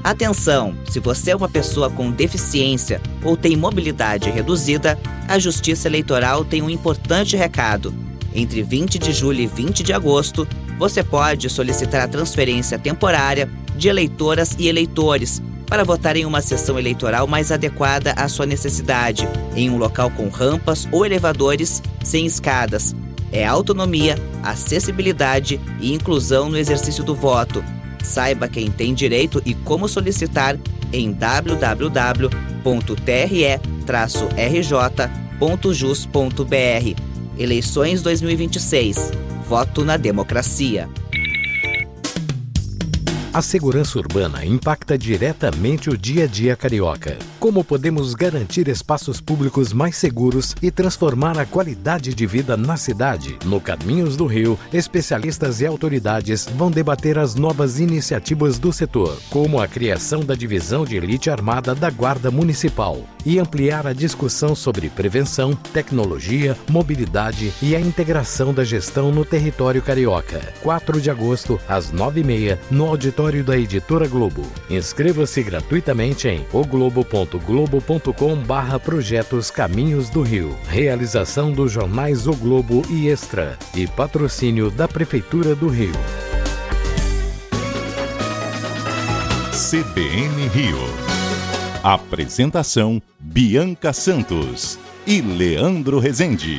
Atenção! Se você é uma pessoa com deficiência ou tem mobilidade reduzida, a Justiça Eleitoral tem um importante recado. Entre 20 de julho e 20 de agosto, você pode solicitar a transferência temporária de eleitoras e eleitores para votar em uma sessão eleitoral mais adequada à sua necessidade, em um local com rampas ou elevadores sem escadas. É autonomia, acessibilidade e inclusão no exercício do voto. Saiba quem tem direito e como solicitar em www.tre-rj.jus.br. Eleições 2026. Voto na democracia. A segurança urbana impacta diretamente o dia a dia carioca. Como podemos garantir espaços públicos mais seguros e transformar a qualidade de vida na cidade? No Caminhos do Rio, especialistas e autoridades vão debater as novas iniciativas do setor, como a criação da Divisão de Elite Armada da Guarda Municipal, e ampliar a discussão sobre prevenção, tecnologia, mobilidade e a integração da gestão no território carioca. 4 de agosto, às 9h30, no auditório da Editora Globo. Inscreva-se gratuitamente em oglobo.globo.com/projetos Caminhos do Rio. Realização dos jornais O Globo e Extra e patrocínio da Prefeitura do Rio. CBN Rio. Apresentação: Bianca Santos e Leandro Rezende.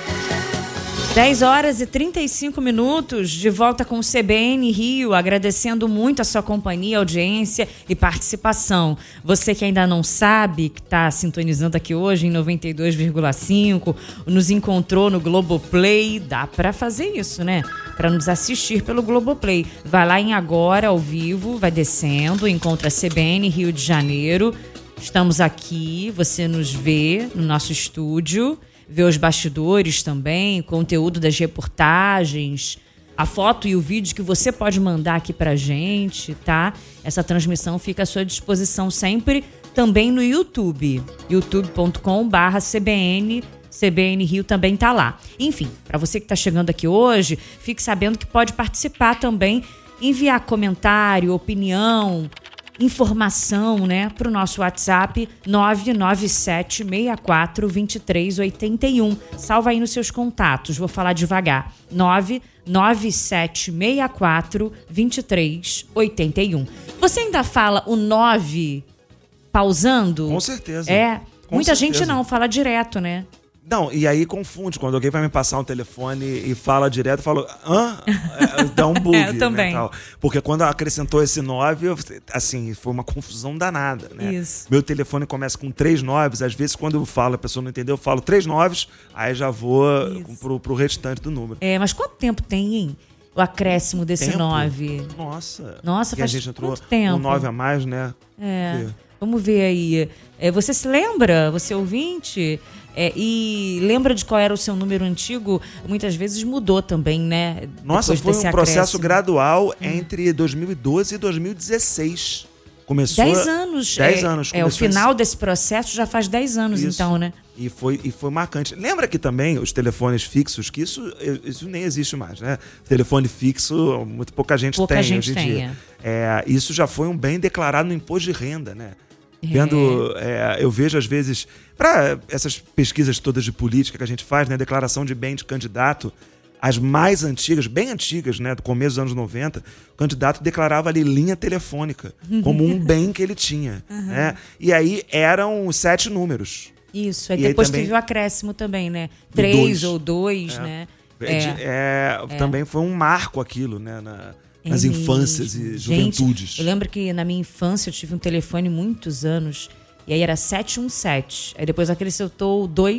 10h35, de volta com o CBN Rio, agradecendo muito a sua companhia, audiência e participação. Você que ainda não sabe, que está sintonizando aqui hoje em 92,5, nos encontrou no Globoplay, dá para fazer isso, né? Para nos assistir pelo Globoplay. Vai lá em Agora, ao vivo, vai descendo, encontra a CBN Rio de Janeiro. Estamos aqui, você nos vê no nosso estúdio. Ver os bastidores também, o conteúdo das reportagens, a foto e o vídeo que você pode mandar aqui pra gente, tá? Essa transmissão fica à sua disposição sempre também no YouTube, youtube.com/CBN. CBN Rio também tá lá. Enfim, para você que tá chegando aqui hoje, fique sabendo que pode participar também, enviar comentário, opinião, informação, né, para o nosso WhatsApp 997642381. Salva aí nos seus contatos, vou falar devagar. 997642381. Você ainda fala o 9 pausando? Com certeza. Muita gente não, fala direto, né? Não, e aí confunde. Quando alguém vai me passar um telefone e fala direto, eu falo, dá um bug. Eu também. Né, tal. Porque quando acrescentou esse 9, assim, foi uma confusão danada, né? Isso. Meu telefone começa com 3 9s, às vezes quando eu falo, a pessoa não entendeu, eu falo 3 9s, aí já vou pro restante do número. Mas quanto tempo tem, hein? O acréscimo desse 9? Nossa, faz a gente entrou quanto tempo? Um 9 a mais, né? Vamos ver aí. Você se lembra, você ouvinte? E lembra de qual era o seu número antigo? Muitas vezes mudou também, né? Nossa, foi um processo gradual entre 2012 e 2016. Começou 10 anos. 10 anos. O final desse processo já faz 10 anos, isso. Então, né? E foi marcante. Lembra que também os telefones fixos, que isso nem existe mais, né? Telefone fixo, muito pouca gente tem hoje em dia. Isso já foi um bem declarado no imposto de renda, né? Eu vejo às vezes, para essas pesquisas todas de política que a gente faz, né, declaração de bem de candidato, as mais antigas, bem antigas, né, do começo dos anos 90, o candidato declarava ali linha telefônica como um bem que ele tinha. Né? E aí eram 7 números. Isso, aí depois teve o acréscimo também, né? 3 ou 2, né? Também foi um marco aquilo, né? Nas infâncias e juventudes. Eu lembro que na minha infância eu tive um telefone muitos anos, e aí era 717. Aí depois acrescentou o 2